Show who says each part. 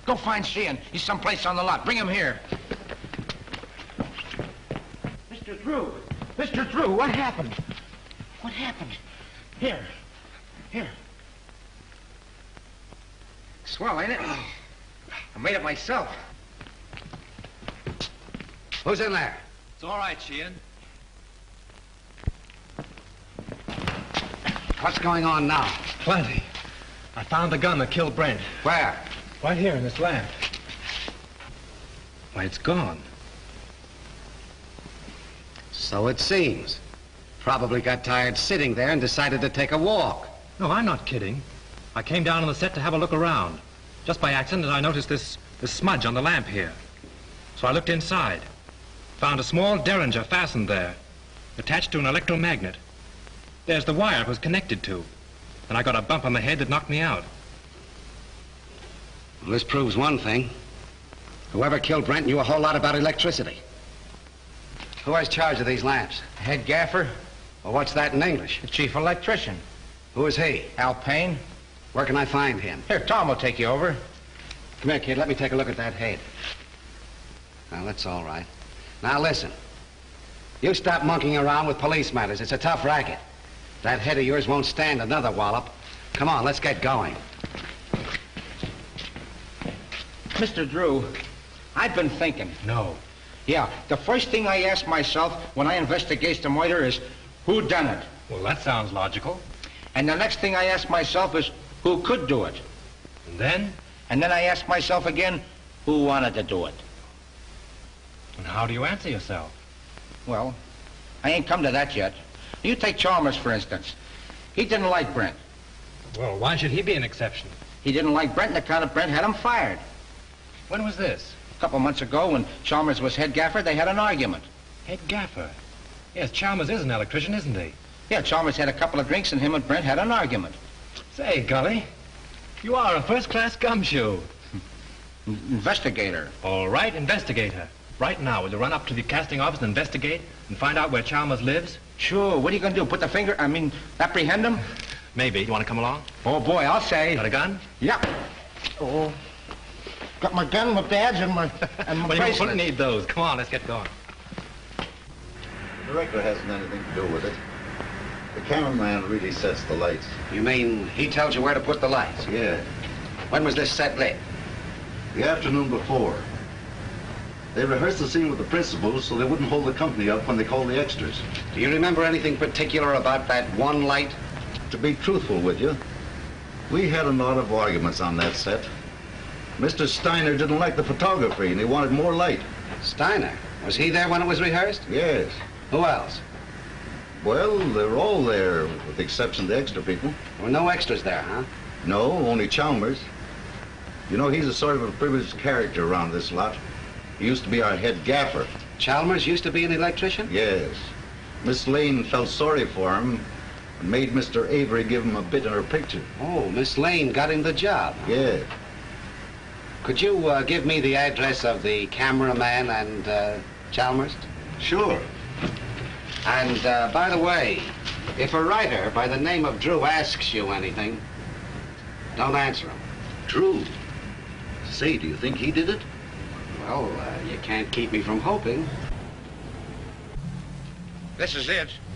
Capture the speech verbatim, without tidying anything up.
Speaker 1: Go find Sheehan. He's someplace on the lot. Bring him here. Mister Drew. Mister Drew, what happened? What happened? Here. Here. Swell, ain't it? I made it myself.
Speaker 2: Who's in there?
Speaker 3: It's all right, Sheehan.
Speaker 2: What's going on now?
Speaker 4: Plenty. I found the gun that killed Brent.
Speaker 2: Where?
Speaker 4: Right here in this lamp. Why, it's gone.
Speaker 2: So it seems. Probably got tired sitting there and decided to take a walk.
Speaker 4: No, I'm not kidding. I came down on the set to have a look around. Just by accident, I noticed this, this smudge on the lamp here. So I looked inside. Found a small derringer fastened there, attached to an electromagnet. There's the wire it was connected to. And I got a bump on the head that knocked me out.
Speaker 2: Well, this proves one thing. Whoever killed Brent knew a whole lot about electricity. Who has charge of these lamps?
Speaker 1: Head gaffer,
Speaker 2: Well, what's that in English?
Speaker 1: the chief electrician.
Speaker 2: Who is he?
Speaker 1: Al Payne.
Speaker 2: Where can I find him?
Speaker 1: Here, Tom will take you over.
Speaker 2: Come here, kid. Let me take a look at that head. Well, that's all right. Now, listen. You stop monkeying around with police matters. It's a tough racket. That head of yours won't stand another wallop. Come on, let's get going.
Speaker 1: Mister Drew, I've been thinking.
Speaker 4: No.
Speaker 1: Yeah, the first thing I ask myself when I investigate the murder is, who done it?
Speaker 4: Well, that sounds logical.
Speaker 1: And the next thing I ask myself is, who could do it?
Speaker 4: And then?
Speaker 1: And then I ask myself again, who wanted to do it?
Speaker 4: And how do you answer yourself?
Speaker 1: Well, I ain't come to that yet. You take Chalmers, for instance. He didn't like Brent.
Speaker 4: Well, why should he be an exception?
Speaker 1: He didn't like Brent, and the account of Brent had him fired.
Speaker 4: When was this?
Speaker 1: A couple months ago, when Chalmers was head gaffer, they had an argument.
Speaker 4: Head gaffer. Yes, Chalmers is an electrician, isn't he?
Speaker 1: Yeah, Chalmers had a couple of drinks, and him and Brent had an argument.
Speaker 4: Say, Gully, you are a first-class gumshoe.
Speaker 1: Investigator.
Speaker 4: All right, investigator. Right now, will you run up to the casting office and investigate and find out where Chalmers lives?
Speaker 1: Sure, what are you going to do, put the finger, I mean, apprehend him?
Speaker 4: Maybe. You want to come along?
Speaker 1: Oh, boy, I'll say.
Speaker 4: Got a gun?
Speaker 1: Yeah. Oh, got my gun, my badge, and my, and my
Speaker 4: Well, you
Speaker 1: bracelet.
Speaker 4: wouldn't need those. Come on, let's get going.
Speaker 5: The director hasn't anything to do with it. The cameraman really sets the lights.
Speaker 2: You mean he tells you where to put the lights?
Speaker 5: Yeah,
Speaker 2: When was this set lit?
Speaker 5: the afternoon before. They rehearsed the scene with the principals so they wouldn't hold the company up when they called the extras.
Speaker 2: Do you remember anything particular about that one light?
Speaker 5: To be truthful with you, we had a lot of arguments on that set. Mister Steiner didn't like the photography and he wanted more light.
Speaker 2: Steiner. Was he there when it was rehearsed?
Speaker 5: Yes.
Speaker 2: Who else?
Speaker 5: Well, they were all there, with the exception of the extra people.
Speaker 2: There were no extras there, huh?
Speaker 5: No, only Chalmers. You know, he's a sort of a privileged character around this lot. He used to be our head gaffer.
Speaker 2: Chalmers used to be an electrician?
Speaker 5: Yes. Miss Lane felt sorry for him and made Mister Avery give him a bit in her picture.
Speaker 2: Oh, Miss Lane got him the job. huh?
Speaker 5: Yeah.
Speaker 2: Could you uh, give me the address of the cameraman and uh, Chalmers?
Speaker 5: Sure.
Speaker 2: And uh, by the way, if a writer by the name of Drew asks you anything, don't answer him.
Speaker 5: Drew. Say, do you think he did it?
Speaker 2: Well, uh, you can't keep me from hoping.
Speaker 1: This is it.